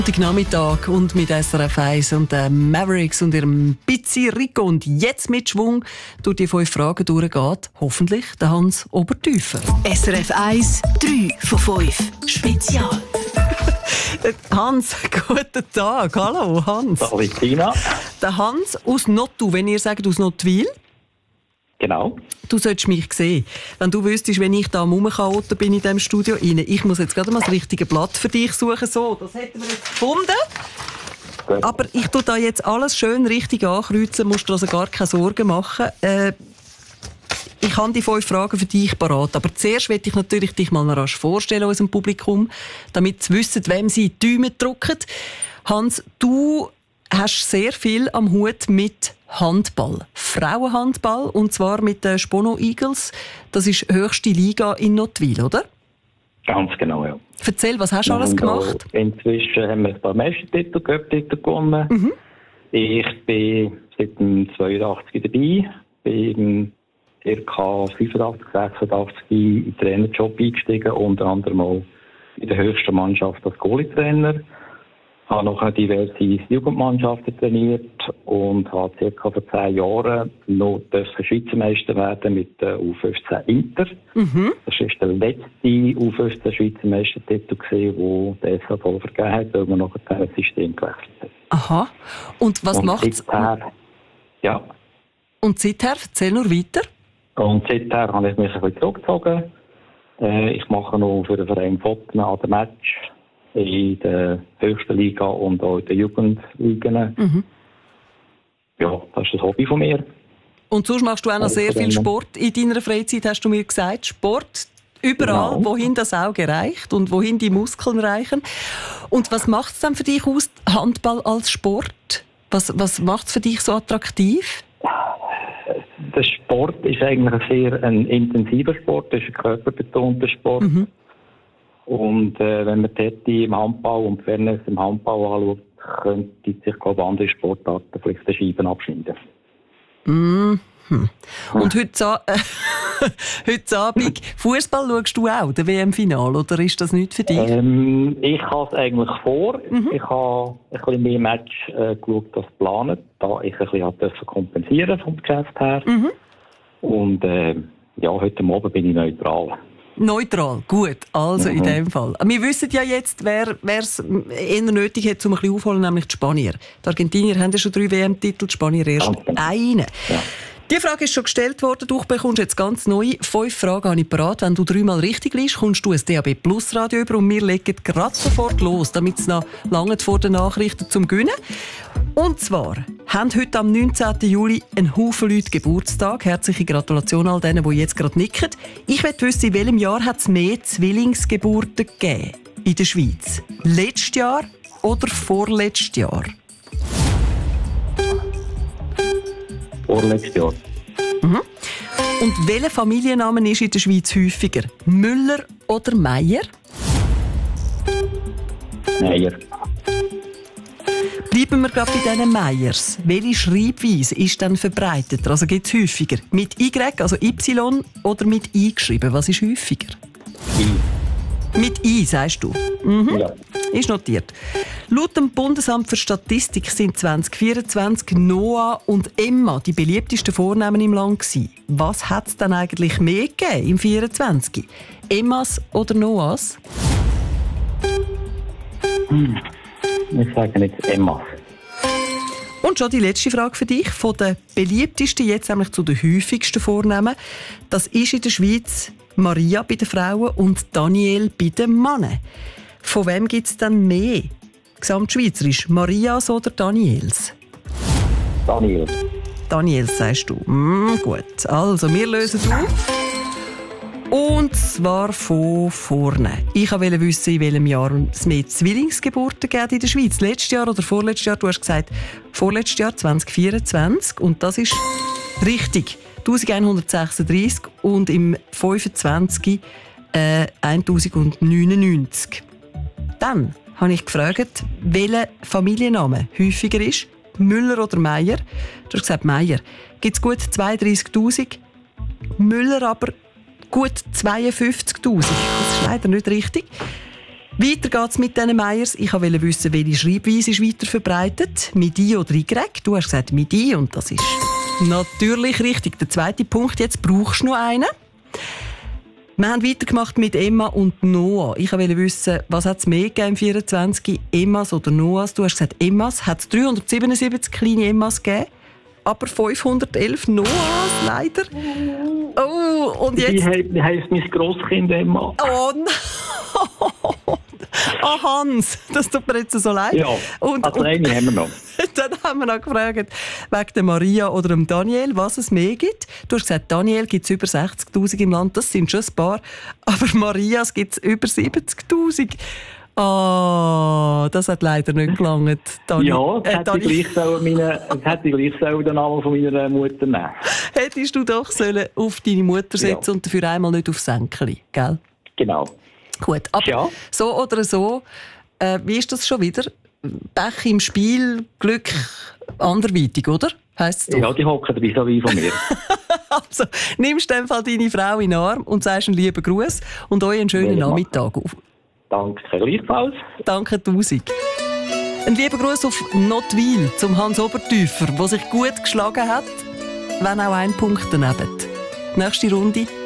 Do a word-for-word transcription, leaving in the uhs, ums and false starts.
Nachmittag und mit S R F eins und den Mavericks und ihrem Pizzi Rico und jetzt mit Schwung durch die fünf Fragen durchgeht, hoffentlich der Hans Obertüfer. S R F eins, drei von fünf. Spezial. Hans, guten Tag. Hallo Hans. Hallo Tina. Der Hans aus Nottu, wenn ihr sagt aus Nottwil. Genau. Du solltest mich sehen. Wenn du wüsstest, wenn ich da am Rumchaoten bin in diesem Studio rein. Ich muss jetzt gerade mal das richtige Blatt für dich suchen. So, das hätten wir jetzt gefunden. Gut. Aber ich tue da jetzt alles schön richtig ankreuzen, musst du also gar keine Sorgen machen. Äh, ich habe die fünf Fragen für dich parat. Aber zuerst möchte ich natürlich dich mal rasch vorstellen unserem Publikum, damit sie wissen, wem sie die Däume drücken. Hans, du hast sehr viel am Hut mit Handball. Frauenhandball, und zwar mit den Spono Eagles. Das ist die höchste Liga in Nottwil, oder? Ganz genau, ja. Erzähl, was hast du alles gemacht? Inzwischen haben wir ein paar Meistertitel, Cup-Titel gewonnen. Mhm. Ich bin seit dem zweiundachtzig dabei, bin ca. fünfundachtzig, sechsundachtzig in den Trainerjob eingestiegen, unter anderem auch in der höchsten Mannschaft als Goalie-Trainer. Ich habe noch diverse Jugendmannschaften trainiert und habe ca. vor zehn Jahren noch Schweizer Meister werden mit der U fünfzehn Inter. Mhm. Das war der letzte U fünfzehn Schweizer Meistertitel, den der S H V vergeben hat, weil man noch ein System gewechselt hat. Aha. Und was macht es? Ja. Und seither? Erzähl nur weiter. Und seither habe ich mich ein bisschen zurückgezogen. Ich mache noch für den Verein Fotten an dem Match in der höchsten Liga und auch in den Jugendligen. Mhm. Ja, das ist das Hobby von mir. Und sonst machst du auch noch sehr viel Sport in deiner Freizeit, hast du mir gesagt. Sport überall, genau. Wohin das Auge reicht und wohin die Muskeln reichen. Und was macht es dann für dich aus, Handball als Sport? Was, was macht es für dich so attraktiv? Der Sport ist eigentlich ein sehr ein intensiver Sport, das ist ein körperbetonter Sport. Mhm. Und äh, wenn man dort im Handball und Fairness im Handball anschaut, könnte sich, glaube ich, andere Sportarten vielleicht die Scheiben abschneiden. Mhm. Und heute, äh, heute Abend, Fußball schaust du auch, der W M-Final, oder ist das nicht für dich? Ähm, ich habe es eigentlich vor. Mhm. Ich habe ein bisschen mehr Match äh, geschaut als geplant, da ich ein bisschen kompensieren vom Geschäft her. Mhm. Und äh, ja, heute Abend bin ich neutral. Neutral, gut. Also mhm. in dem Fall. Wir wissen ja jetzt, wer es eher nötig hat, um ein bisschen aufholen, nämlich die Spanier. Die Argentinier haben ja schon drei W M-Titel, die Spanier erst einen. Ja. Die Frage ist schon gestellt worden. Du bekommst jetzt ganz neu. Fünf Fragen habe ich parat. Wenn du dreimal richtig liest, kommst du ein D A B Plus Radio über und wir legen gerade sofort los, damit es noch lange vor den Nachrichten zum Gewinnen. Und zwar haben heute am neunzehnten Juli einen Haufen Leute Geburtstag. Herzliche Gratulation all denen, die jetzt gerade nicken. Ich möchte wissen, in welchem Jahr hat es mehr Zwillingsgeburten gegeben in der Schweiz? Letztes Jahr oder vorletztes Jahr? Vorletztes Jahr. Mhm. Und welcher Familienname ist in der Schweiz häufiger? Müller oder Meier? Meier. Bleiben wir gerade bei diesen Meiers. Welche Schreibweise ist dann verbreiteter? Also gibt es häufiger mit Y, also Y, oder mit I geschrieben? Was ist häufiger? I. Mit I, sagst du? Mhm. Ja. Ist notiert. Laut dem Bundesamt für Statistik sind zwanzig vierundzwanzig Noah und Emma die beliebtesten Vornamen im Land gewesen. Was hat es dann eigentlich mehr gegeben im vierundzwanzig? Emmas oder Noahs? Hm. Ich sage jetzt Emmas. Und schon die letzte Frage für dich. Von den beliebtesten jetzt nämlich zu den häufigsten Vornamen. Das ist in der Schweiz Maria bei den Frauen und Daniel bei den Männern. Von wem gibt es dann mehr? Gesamtschweizerisch, Marias oder Daniels? Daniel. Daniels, sagst du. Mm, gut, also wir lösen auf. Und zwar von vorne. Ich wollte wissen, in welchem Jahr es mehr Zwillingsgeburten gibt in der Schweiz. Letztes Jahr oder vorletztes Jahr? Du hast gesagt, vorletztes Jahr zwanzig vierundzwanzig. Und das ist richtig. elfhundertsechsunddreißig und im fünfundzwanzig äh, tausendneunundneunzig. Dann habe ich gefragt, welcher Familienname häufiger ist, Müller oder Meier. Du hast gesagt Meier. Gibt es gut zweiunddreißigtausend, Müller aber gut zweiundfünfzigtausend. Das ist leider nicht richtig. Weiter geht's mit diesen Meyers. Ich wollte wissen, welche Schreibweise ist weiter verbreitet. Mit I oder Y? Du hast gesagt mit I und das ist natürlich richtig. Der zweite Punkt, jetzt brauchst du noch einen. Wir haben weitergemacht mit Emma und Noah. Ich wollte wissen, was hat es mehr gegeben im vierundzwanzig? Emmas oder Noahs? Du hast gesagt Emmas. Hat es dreihundertsiebenundsiebzig kleine Emmas gegeben? Aber fünfhundertelf Noahs, leider. Oh, und jetzt... Wie heisst mein Grosskind Emma? Oh nein! Ah, Hans, das tut mir jetzt so leid. Ja, und, also eine haben wir noch. Dann haben wir noch gefragt, wegen der Maria oder dem Daniel, was es mehr gibt. Du hast gesagt, Daniel gibt es über sechzigtausend im Land, das sind schon ein paar. Aber Marias gibt es über siebzigtausend. Ah, oh, das hat leider nicht gelangt. Daniel, ja, das äh, hätte ich gleich meine, hätte ich gleich den Namen von meiner Mutter nehmen. Hättest du doch sollen auf deine Mutter setzen ja. Und dafür einmal nicht aufs Sänkeli, gell? Genau. Gut, aber ja. So oder so, äh, wie ist das schon wieder? Pech im Spiel, Glück anderweitig, oder? Heisst es doch? Ja, die hocken dabei so wie von mir. Also, nimmst du in dem Fall deine Frau in den Arm und sagst einen lieben Gruß und euch einen schönen ja, Nachmittag. Danke, gleichfalls. Danke tausend. Ein lieber Gruß auf Nottwil zum Hans Obertäufer, der sich gut geschlagen hat, wenn auch ein Punkt daneben. Nächste Runde.